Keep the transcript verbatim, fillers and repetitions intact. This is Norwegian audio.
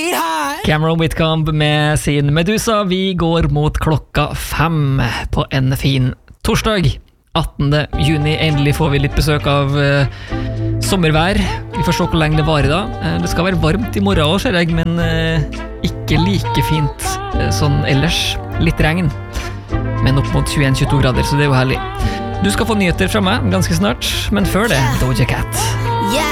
Cameron Whitcomb med sin Medusa. Vi går mot klokka fem på en fin torsdag attende juni. Endelig får vi litt besøk av uh, sommervær. Vi får se hvor lenge det varer da. Uh, det skal være varmt i morgen også, ser jeg, men uh, ikke like fint uh, sånn ellers. Litt regn, men opp mot tjueen til tjueto grader, så det er jo herlig. Du skal få nyheter fra meg ganske snart, men før det, Doja Cat.